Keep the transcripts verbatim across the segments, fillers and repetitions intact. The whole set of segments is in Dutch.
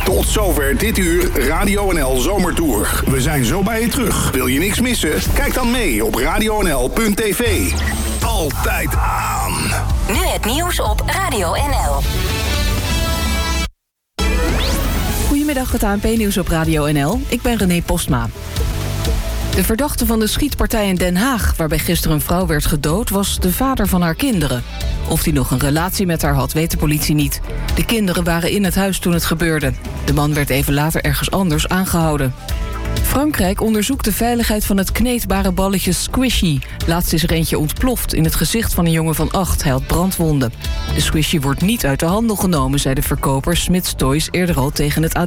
Tot zover dit uur Radio N L Zomertour. We zijn zo bij je terug. Wil je niks missen? Kijk dan mee op radio n l punt t v. Altijd aan. Nu het nieuws op Radio N L. Goedemiddag, het A N P-nieuws op Radio N L. Ik ben René Postma. De verdachte van de schietpartij in Den Haag, waarbij gisteren een vrouw werd gedood, was de vader van haar kinderen. Of hij nog een relatie met haar had, weet de politie niet. De kinderen waren in het huis toen het gebeurde. De man werd even later ergens anders aangehouden. Frankrijk onderzoekt de veiligheid van het kneedbare balletje Squishy. Laatst is er eentje ontploft in het gezicht van een jongen van acht. Hij had brandwonden. De Squishy wordt niet uit de handel genomen, zei de verkoper Smith's Toys eerder al tegen het A D.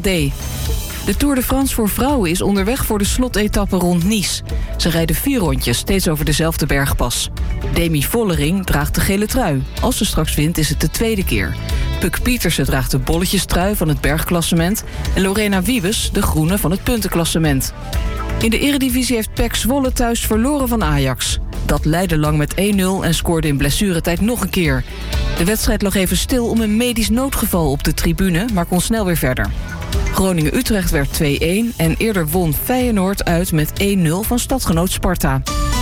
De Tour de France voor vrouwen is onderweg voor de slotetappe rond Nice. Ze rijden vier rondjes, steeds over dezelfde bergpas. Demi Vollering draagt de gele trui. Als ze straks wint, is het de tweede keer. Puk Pietersen draagt de bolletjestrui van het bergklassement. En Lorena Wiebes de groene van het puntenklassement. In de Eredivisie heeft P E C Zwolle thuis verloren van Ajax. Dat leidde lang met één nul en scoorde in blessuretijd nog een keer. De wedstrijd lag even stil om een medisch noodgeval op de tribune, maar kon snel weer verder. Groningen-Utrecht werd twee-een en eerder won Feyenoord uit met één nul van stadgenoot Sparta.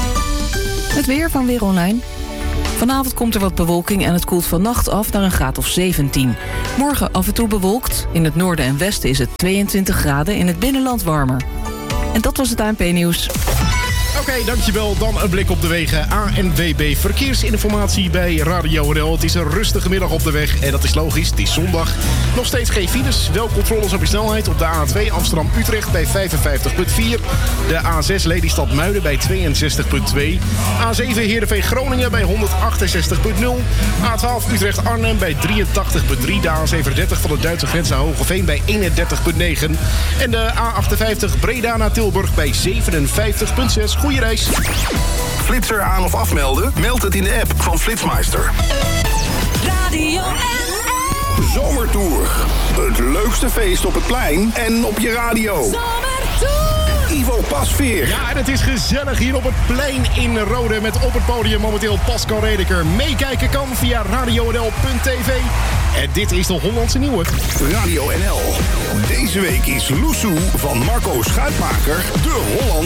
Het weer van Weer Online. Vanavond komt er wat bewolking en het koelt vannacht af naar een graad of zeventien. Morgen af en toe bewolkt. In het noorden en westen is het tweeëntwintig graden, in het binnenland warmer. En dat was het A N P-nieuws. Oké, okay, dankjewel. Dan een blik op de wegen. A N W B Verkeersinformatie bij Radio N L. Het is een rustige middag op de weg en dat is logisch. Het is zondag. Nog steeds geen files. Wel controles op je snelheid op de A twee Amsterdam-Utrecht bij vijfenvijftig komma vier. De A zes Lelystad-Muiden bij tweeënzestig komma twee. A zeven Heerenveen-Groningen bij honderdachtenzestig komma nul. A twaalf Utrecht-Arnhem bij drieëntachtig komma drie. De A zevenendertig van de Duitse grens naar Hogeveen bij eenendertig komma negen. En de A achtenvijftig Breda naar Tilburg bij zevenenvijftig komma zes. Goeie reis. Flitser aan of afmelden? Meld het in de app van Flitsmeister. Radio N L Zomertour. Het leukste feest op het plein en op je radio. Zomertour. Ivo Pasveer. Ja, en het is gezellig hier op het plein in Rode met op het podium momenteel Pascal Redeker. Meekijken kan via radio n l punt t v. En dit is de Hollandse Nieuwe. Radio N L. Deze week is Loesoe van Marco Schuitmaker de Hollandse